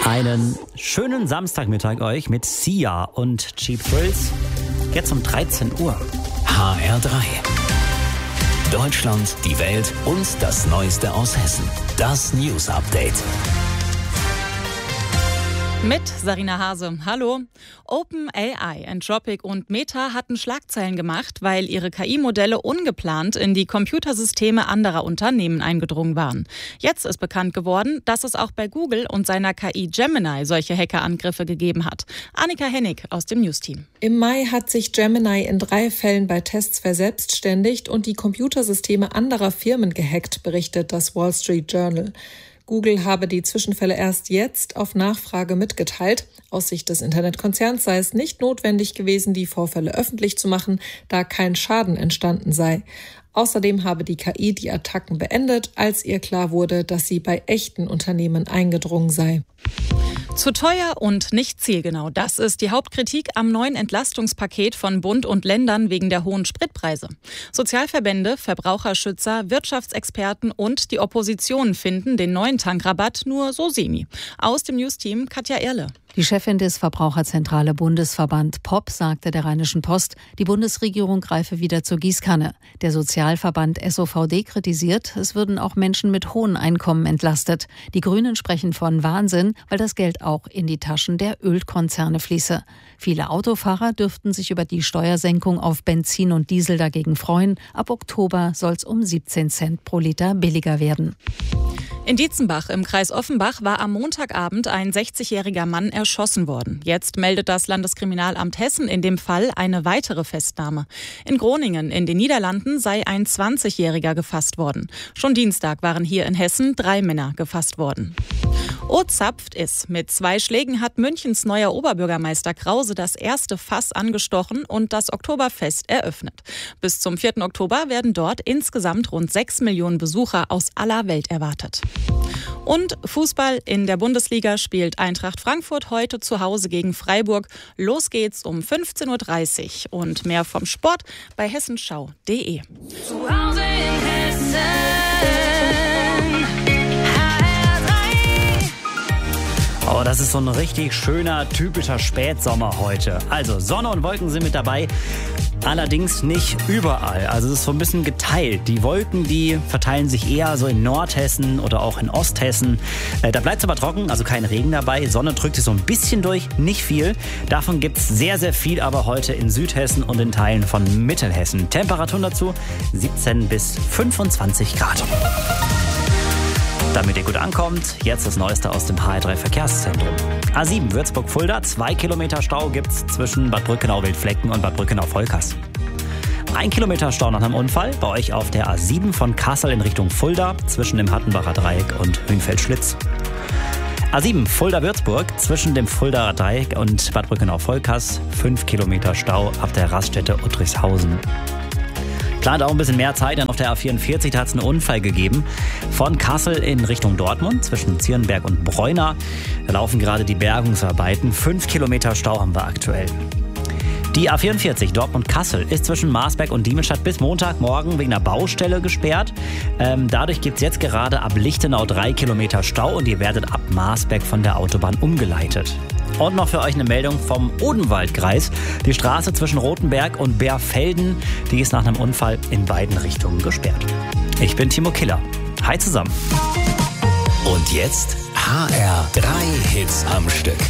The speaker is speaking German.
Einen schönen Samstagmittag euch mit Sia und Cheap Thrills. Jetzt um 13 Uhr. HR3. Deutschland, die Welt und das Neueste aus Hessen. Das News Update. Mit Sarina Hase. Hallo. OpenAI, Anthropic und Meta hatten Schlagzeilen gemacht, weil ihre KI-Modelle ungeplant in die Computersysteme anderer Unternehmen eingedrungen waren. Jetzt ist bekannt geworden, dass es auch bei Google und seiner KI Gemini solche Hackerangriffe gegeben hat. Annika Hennig aus dem News-Team. Im Mai hat sich Gemini in 3 Fällen bei Tests verselbstständigt und die Computersysteme anderer Firmen gehackt, berichtet das Wall Street Journal. Google habe die Zwischenfälle erst jetzt auf Nachfrage mitgeteilt. Aus Sicht des Internetkonzerns sei es nicht notwendig gewesen, die Vorfälle öffentlich zu machen, da kein Schaden entstanden sei. Außerdem habe die KI die Attacken beendet, als ihr klar wurde, dass sie bei echten Unternehmen eingedrungen sei. Zu teuer und nicht zielgenau. Das ist die Hauptkritik am neuen Entlastungspaket von Bund und Ländern wegen der hohen Spritpreise. Sozialverbände, Verbraucherschützer, Wirtschaftsexperten und die Opposition finden den neuen Tankrabatt nur so semi. Aus dem News-Team Katja Erle. Die Chefin des Verbraucherzentrale Bundesverband POP sagte der Rheinischen Post, die Bundesregierung greife wieder zur Gießkanne. Der Sozialverband SOVD kritisiert, es würden auch Menschen mit hohen Einkommen entlastet. Die Grünen sprechen von Wahnsinn, weil das Geld auch in die Taschen der Ölkonzerne fließe. Viele Autofahrer dürften sich über die Steuersenkung auf Benzin und Diesel dagegen freuen. Ab Oktober soll es um 17 Cent pro Liter billiger werden. In Dietzenbach im Kreis Offenbach war am Montagabend ein 60-jähriger Mann erschossen worden. Jetzt meldet das Landeskriminalamt Hessen in dem Fall eine weitere Festnahme. In Groningen in den Niederlanden sei ein 20-jähriger gefasst worden. Schon Dienstag waren hier in Hessen 3 Männer gefasst worden. Zapft ist. Mit 2 Schlägen hat Münchens neuer Oberbürgermeister Krause das erste Fass angestochen und das Oktoberfest eröffnet. Bis zum 4. Oktober werden dort insgesamt rund 6 Millionen Besucher aus aller Welt erwartet. Und Fußball in der Bundesliga spielt Eintracht Frankfurt heute zu Hause gegen Freiburg. Los geht's um 15.30 Uhr und mehr vom Sport bei hessenschau.de. Zu Hause in Hessen. Oh, das ist so ein richtig schöner, typischer Spätsommer heute. Also Sonne und Wolken sind mit dabei, allerdings nicht überall. Also es ist so ein bisschen geteilt. Die Wolken, die verteilen sich eher so in Nordhessen oder auch in Osthessen. Da bleibt es aber trocken, also kein Regen dabei. Sonne drückt sich so ein bisschen durch, nicht viel. Davon gibt es sehr, sehr viel, aber heute in Südhessen und in Teilen von Mittelhessen. Temperaturen dazu 17 bis 25 Grad. Damit ihr gut ankommt, jetzt das Neueste aus dem HR3 Verkehrszentrum. A7 Würzburg-Fulda, 2 Kilometer Stau gibt's zwischen Bad Brückenau-Wildflecken und Bad Brückenau-Volkers. 1 Kilometer Stau nach einem Unfall bei euch auf der A7 von Kassel in Richtung Fulda zwischen dem Hattenbacher Dreieck und Hünfeld-Schlitz. A7 Fulda-Würzburg zwischen dem Fuldaer Dreieck und Bad Brückenau-Volkers 5 Kilometer Stau ab der Raststätte Uttrichshausen. Plant auch ein bisschen mehr Zeit, denn auf der A44 hat es einen Unfall gegeben. Von Kassel in Richtung Dortmund zwischen Zierenberg und Bräuna. Da laufen gerade die Bergungsarbeiten. 5 Kilometer Stau haben wir aktuell. Die A44 Dortmund-Kassel ist zwischen Marsberg und Diemenstadt bis Montagmorgen wegen einer Baustelle gesperrt. Dadurch gibt es jetzt gerade ab Lichtenau 3 Kilometer Stau und ihr werdet ab Marsberg von der Autobahn umgeleitet. Und noch für euch eine Meldung vom Odenwaldkreis. Die Straße zwischen Rothenberg und Bärfelden, die ist nach einem Unfall in beiden Richtungen gesperrt. Ich bin Timo Killer. Hi zusammen. Und jetzt HR3 Hits am Stück.